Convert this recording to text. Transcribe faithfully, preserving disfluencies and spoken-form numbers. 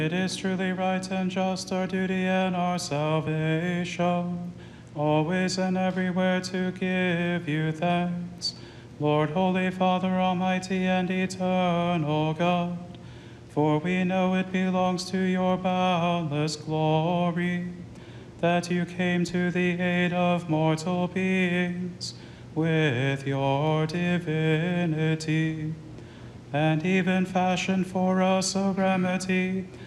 It is truly right and just, our duty and our salvation, always and everywhere to give you thanks, Lord, Holy Father, Almighty and eternal God, for we know it belongs to your boundless glory that you came to the aid of mortal beings with your divinity, and even fashioned for us a remedy